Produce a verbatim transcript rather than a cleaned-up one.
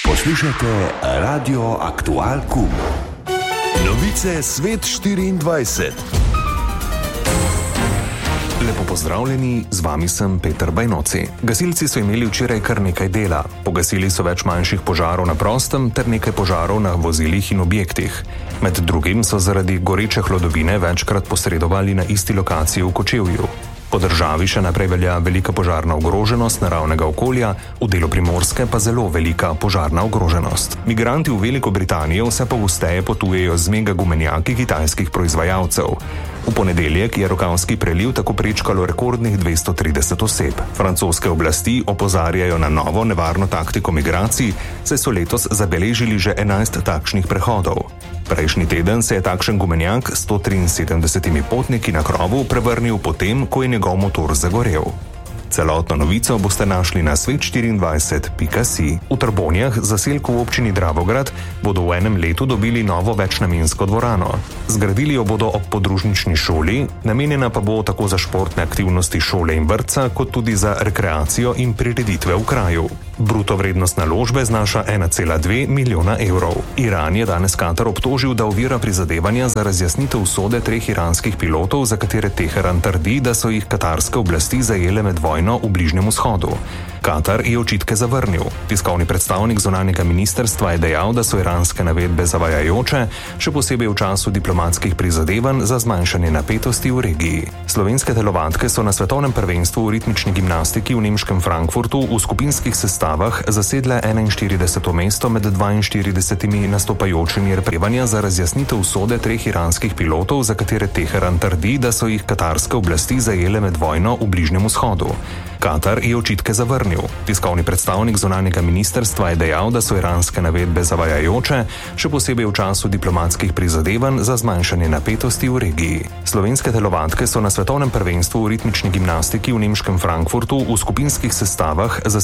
Poslušate Radio Aktual Q. Novice Svet štiriindvajset. Lepo pozdravljeni, z vami sem Peter Bajnoci. Gasilci so imeli včeraj kar nekaj dela. Pogasili so več manjših požarov na prostem ter nekaj požarov na vozilih in objektih. Med drugim so zaradi goreče hlodovine večkrat posredovali na isti lokaciji v Kočevju. Po državi še naprej velja velika požarna ogroženost naravnega okolja, v delu Primorske pa zelo velika požarna ogroženost. Migranti v Veliko Britanijo vse pogosteje potujejo z mega gumenjaki kitajskih proizvajalcev. V ponedeljek je Rokavski preliv tako prečkalo rekordnih dvesto trideset oseb. Francoske oblasti opozarjajo na novo nevarno taktiko migracij, saj so letos zabeležili že enajst takšnih prehodov. Prejšnji teden se je takšen gumenjak s sto triinsedemdesetimi potniki na krovu prevrnil potem, ko je njegov motor zagorel. Celotno novico boste našli na svet štiriindvajset pika si. V Trbonjah, zaselku v občini Dravograd, bodo v enem letu dobili novo večnamensko dvorano. Zgradili jo bodo ob podružnični šoli, namenjena pa bo tako za športne aktivnosti šole in vrtca, kot tudi za rekreacijo in prireditve v kraju. Bruto vrednost naložbe znaša ena cela dve milijona evrov. Iran je danes Katar obtožil, da ovira prizadevanja za razjasnitev usode treh iranskih pilotov, za katere Teheran trdi, da so jih katarske oblasti zajele med vojno v Bližnjem vzhodu. Katar je očitke zavrnil. Tiskovni predstavnik zunanjega ministrstva je dejal, da so iranske navedbe zavajajoče, še posebej v času diplomatskih prizadevanj za zmanjšanje napetosti v regiji. Slovenske telovadke so na svetovnem prvenstvu v ritmični gimnastiki v nemškem Frankfurtu v skupinskih sestavah zasedle enainštirideseto mesto med dvainštiridesetimi nastopajočimi reprevanja za razjasnitev usode treh iranskih pilotov, za katere Teheran trdi, da so jih katarske oblasti zajele med vojno v Bližnjem vzhodu. Katar je očitke zavrnil. Tiskovni predstavnik zunanjega ministrstva je dejal, da so iranske navedbe zavajajoče, še posebej v času diplomatskih prizadevanj za zmanjšanje napetosti v regiji. Slovenske telovadke so na svetovnem prvenstvu v ritmični gimnastiki v nemškem Frankfurtu v skupinskih sestavah